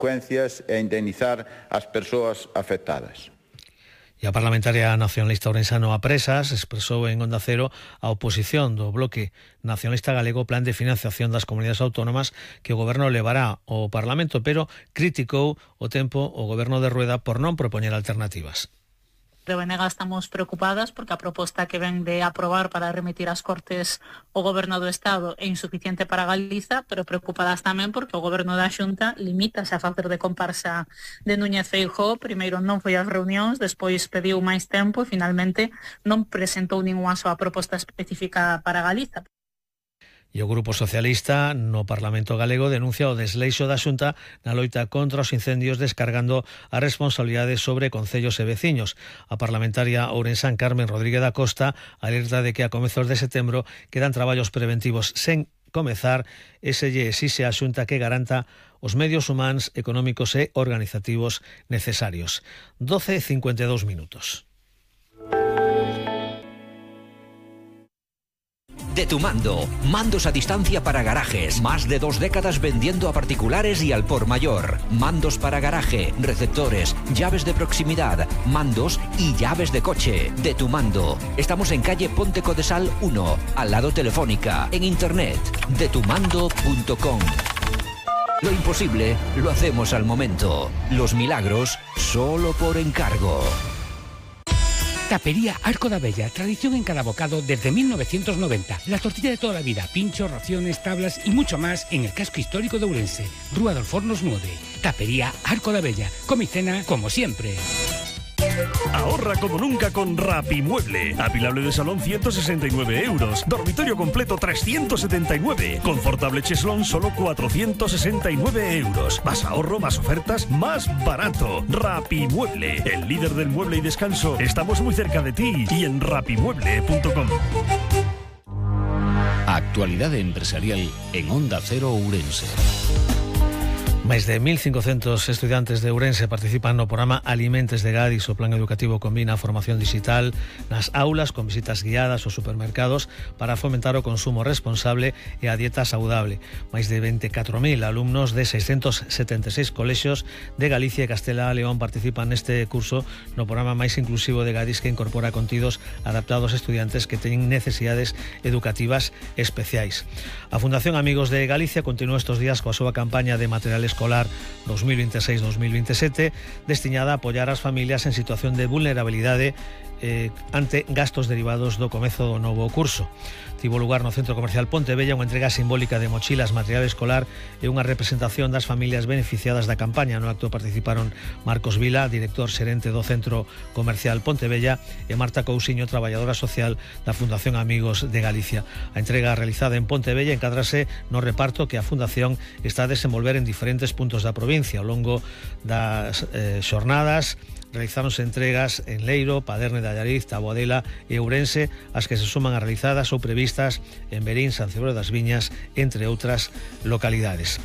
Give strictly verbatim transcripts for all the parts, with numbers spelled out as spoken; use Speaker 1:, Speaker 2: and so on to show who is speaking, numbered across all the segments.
Speaker 1: consecuencias e indemnizar as persoas afectadas.
Speaker 2: E a parlamentaria nacionalista ourensano a Presas expresou en Onda Cero a oposición do bloque nacionalista galego Plan de Financiación das Comunidades Autónomas que o Goberno levará ao Parlamento, pero criticou o tempo o Goberno de Rueda por non propoñer alternativas.
Speaker 3: De B N G estamos preocupadas porque a proposta que ven de aprobar para remitir ás Cortes o Goberno do Estado é insuficiente para Galiza, pero preocupadas tamén porque o Goberno da Xunta limítase a facer de comparsa de Núñez Feijóo. Primeiro non foi ás reunións, despois pediu máis tempo e finalmente non presentou ningunha soa proposta específica para Galiza.
Speaker 2: E o Grupo Socialista no Parlamento galego denuncia o desleixo da Xunta na loita contra os incendios, descargando a responsabilidade sobre concellos e veciños. A parlamentaria ourensán Carmen Rodríguez da Costa alerta de que a comezos de setembro quedan traballos preventivos sen comezar e se lle exixe á Xunta que garanta os medios humanos, económicos e organizativos necesarios. doce e cincuenta e dous minutos.
Speaker 4: De Tu Mando, mandos a distancia para garajes, más de dos décadas vendiendo a particulares y al por mayor. Mandos para garaje, receptores, llaves de proximidad, mandos y llaves de coche. De Tu Mando. Estamos en calle Ponte Codesal uno, al lado Telefónica, en internet, de tu mando punto com. Lo imposible lo hacemos al momento. Los milagros solo por encargo.
Speaker 5: Tapería Arco da Bella, tradición en cada bocado desde mil novecientos noventa. La tortilla de toda la vida, pinchos, raciones, tablas y mucho más en el casco histórico de Ourense. Rúa dos Fornos nueve. Tapería Arco da Bella. Come y cena como siempre.
Speaker 6: Ahorra como nunca con Rapimueble. Apilable de salón ciento sesenta y nueve euros. Dormitorio completo trescientos setenta y nueve. Confortable cheslón solo cuatrocientos sesenta y nueve euros. Más ahorro, más ofertas, más barato. Rapimueble, el líder del mueble y descanso. Estamos muy cerca de ti y en rapimueble punto com.
Speaker 7: Actualidade empresarial en Onda Cero Ourense.
Speaker 2: Máis de mil cincocentos estudiantes de Ourense participan no programa Alimentes de Gadis. O plan educativo combina a formación digital nas aulas con visitas guiadas aos supermercados para fomentar o consumo responsable e a dieta saudable. Máis de veinticuatro mil alumnos de seiscentos setenta e seis colexios de Galicia e Castela e León participan neste curso no programa máis inclusivo de Gadis, que incorpora contidos adaptados a estudiantes que teñen necesidades educativas especiais. A Fundación Amigos de Galicia continúa estes días coa súa campaña de material escolar dos mil veintiséis dos mil veintisiete destinada a apoiar as familias en situación de vulnerabilidade eh, ante gastos derivados do comezo do novo curso. Tivo lugar no Centro Comercial Pontevella unha entrega simbólica de mochilas, material escolar e unha representación das familias beneficiadas da campaña. No acto participaron Marcos Vila, director xerente do Centro Comercial Pontevella, e Marta Cousiño, traballadora social da Fundación Amigos de Galicia. A entrega realizada en Pontevella encadrase no reparto que a Fundación está a desenvolver en diferentes puntos da provincia. Ao longo das eh, xornadas realizáronse entregas en Leiro, Paderne de Allariz, Taboadela e Ourense, as que se suman a realizadas ou previstas en Berín, San Cibró das Viñas, entre outras localidades.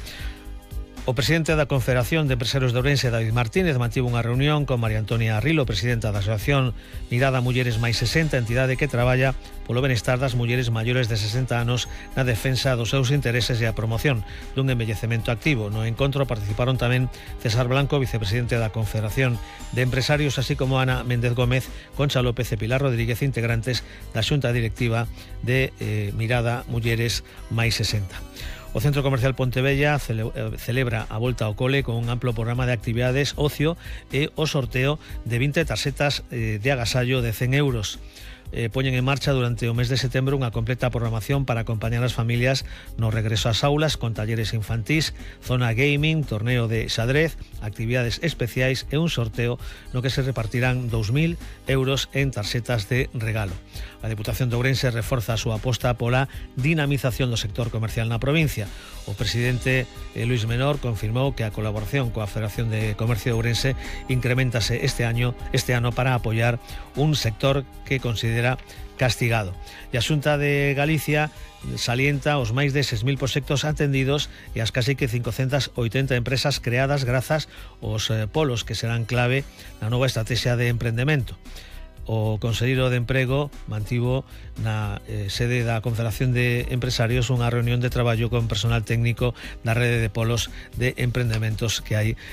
Speaker 2: O presidente da Confederación de Empresarios de Ourense, David Martínez, mantivo unha reunión con María Antonia Arrilo, presidenta da Asociación Mirada Mulleres máis sesenta, entidade que traballa polo benestar das mulleres maiores de sesenta anos na defensa dos seus intereses e a promoción dun envellecemento activo. No encontro participaron tamén César Blanco, vicepresidente da Confederación de Empresarios, así como Ana Méndez Gómez, Concha López e Pilar Rodríguez, integrantes da Xunta Directiva de eh, Mirada Mulleres máis sesenta. O Centro Comercial Pontevella cele, celebra a volta ao cole con un amplo programa de actividades, ocio e o sorteo de vinte tarxetas eh, de agasallo de cen euros. Eh, poñen en marcha durante o mes de setembro unha completa programación para acompañar as familias no regreso ás aulas, con talleres infantís, zona gaming, torneo de xadrez, actividades especiais e un sorteo no que se repartirán dous mil euros en tarxetas de regalo. A Deputación de Ourense reforza a súa aposta pola dinamización do sector comercial na provincia. O presidente eh, Luis Menor confirmou que a colaboración coa Federación de Comercio de Ourense incrementase este año, este ano para apoiar un sector que considera castigado. E a Xunta de Galicia salienta os máis de seis mil proxectos atendidos e as casi que cincocentas oitenta empresas creadas grazas aos eh, polos que serán clave na nova estrategia de emprendemento. O Conselleiro de Emprego mantivo na eh, sede da Confederación de Empresarios unha reunión de traballo con personal técnico da rede de polos de emprendementos que hai